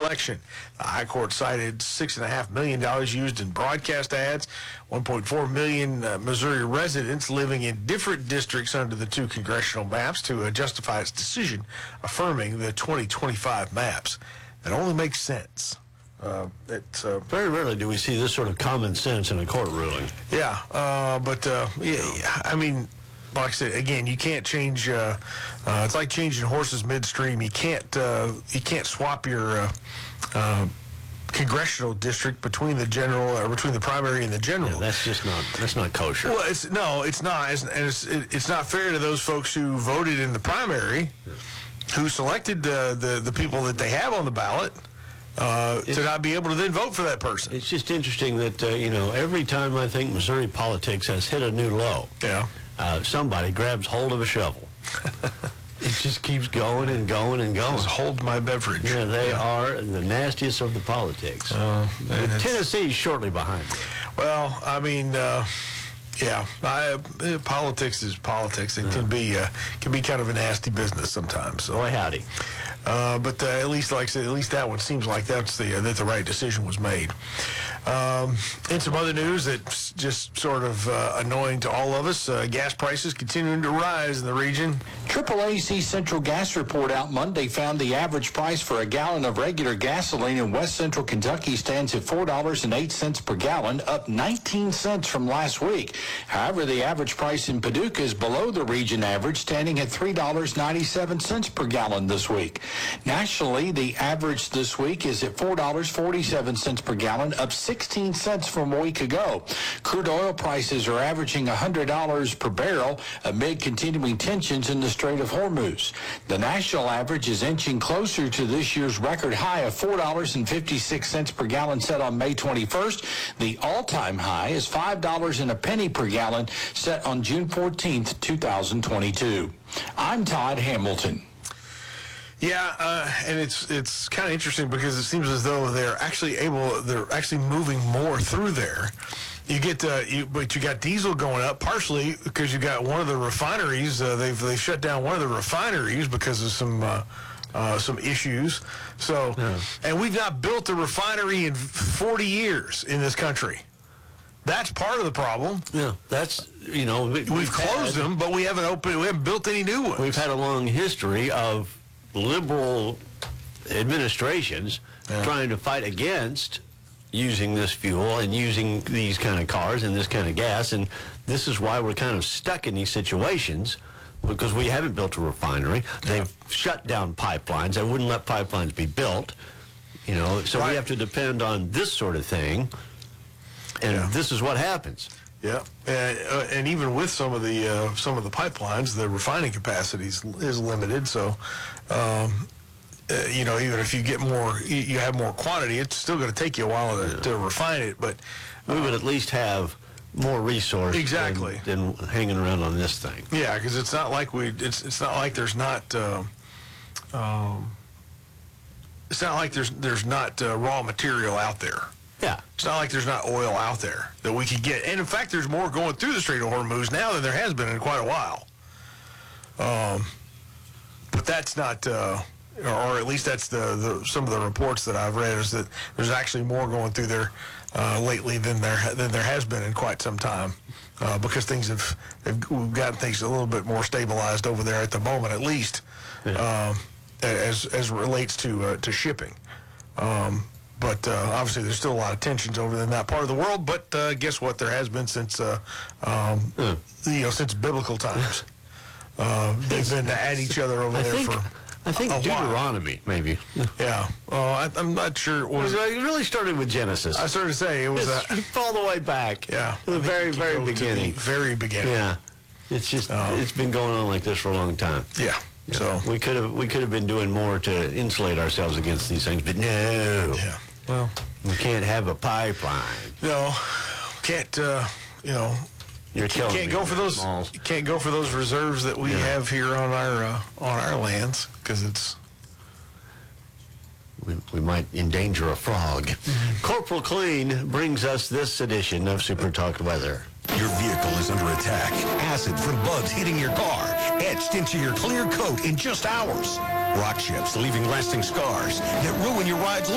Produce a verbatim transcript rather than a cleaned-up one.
election. The High Court cited six point five million dollars used in broadcast ads, one point four million uh, Missouri residents living in different districts under the two congressional maps to uh, justify its decision affirming the twenty twenty-five maps. That only makes sense. Uh, it's uh, Very rarely do we see this sort of common sense in a court ruling. Yeah, uh, but uh, yeah, I mean, like I said, again, you can't change. Uh, uh, it's like changing horses midstream. You can't. Uh, you can't swap your uh, uh, congressional district between the general or between the primary and the general. Yeah, that's just not. That's not kosher. Well, it's no, it's not, it's, and it's it, it's not fair to those folks who voted in the primary, who selected the the, the people that they have on the ballot. Uh, to not be able to then vote for that person. It's just interesting that, uh, you know, every time I think Missouri politics has hit a new low, yeah, uh, somebody grabs hold of a shovel. It just keeps going and going and going. Just hold my beverage. Yeah, they yeah. are the nastiest of the politics. Uh, Tennessee's shortly behind them. Well, I mean, uh, yeah, I, uh, politics is politics. It yeah. can be uh, can be kind of a nasty business sometimes. So. Boy, howdy. Uh, but uh, at least, like I said, at least that one seems like that's the uh, that the right decision was made. Um, and some other news that's just sort of uh, annoying to all of us: uh, gas prices continuing to rise in the region. triple A C Central Gas report out Monday found the average price for a gallon of regular gasoline in West Central Kentucky stands at four dollars and eight cents per gallon, up nineteen cents from last week. However, the average price in Paducah is below the region average, standing at three dollars and ninety-seven cents per gallon this week. Nationally, the average this week is at four dollars and forty-seven cents per gallon, up sixteen cents from a week ago. Crude oil prices are averaging one hundred dollars per barrel amid continuing tensions in the Strait of Hormuz. The national average is inching closer to this year's record high of four dollars and fifty-six cents per gallon set on May twenty-first. The all-time high is five dollars and a penny per gallon set on June fourteenth, two thousand twenty-two. I'm Todd Hamilton. Yeah, uh, and it's it's kind of interesting because it seems as though they're actually able, they're actually moving more through there. You get, uh, you, but you got diesel going up partially because you got one of the refineries. Uh, they've they shut down one of the refineries because of some uh, uh, some issues. So, yeah. And we've not built a refinery in forty years in this country. That's part of the problem. Yeah, that's, you know, we, we've, we've closed had, them, but we haven't opened, we haven't built any new ones. We've had a long history of liberal administrations yeah. trying to fight against using this fuel and using these kind of cars and this kind of gas, and this is why we're kind of stuck in these situations, because we haven't built a refinery. They've yeah. shut down pipelines. They wouldn't let pipelines be built, you know, so right. we have to depend on this sort of thing, and yeah. this is what happens. Yeah, and, uh, and even with some of the uh, some of the pipelines, the refining capacity is, is limited. So, um, uh, you know, even if you get more, you, you have more quantity, it's still going to take you a while to, yeah. to refine it. But uh, we would at least have more resource exactly than, than hanging around on this thing. Yeah, because it's not like we. It's it's not like there's not. Uh, um, it's not like there's there's not uh, raw material out there. Yeah. It's not like there's not oil out there that we could get. And, in fact, there's more going through the Strait of Hormuz now than there has been in quite a while. Um, but that's not, uh, or at least that's the, the some of the reports that I've read is that there's actually more going through there uh, lately than there than there has been in quite some time uh, because things have, have, we've gotten things a little bit more stabilized over there at the moment, at least, yeah. um, as as relates to uh, to shipping. Um But uh, obviously, there's still a lot of tensions over in that part of the world. But uh, guess what? There has been since uh, um, mm. you know since biblical times. Uh, they've been at each other over I there think, for I think a Deuteronomy, while. maybe. Yeah. Uh, I, I'm not sure. It, was, it really started with Genesis. I started to say it was it's all the way back. Yeah. To the very, very beginning. The very beginning. Yeah. It's just um, it's been going on like this for a long time. Yeah. Yeah. So we could have we could have been doing more to insulate ourselves against these things, but no. Yeah. Well, we can't have a pipeline. No, can't. Uh, you know, You're can't, can't go for those. Smalls. Can't go for those reserves that we yeah. have here on our uh, on our lands because it's. We, we might endanger a frog. Mm-hmm. Corporal Clean brings us this edition of Super Talk Weather. Your vehicle is under attack. Acid from bugs hitting your car, etched into your clear coat in just hours. Rock chips leaving lasting scars that ruin your ride's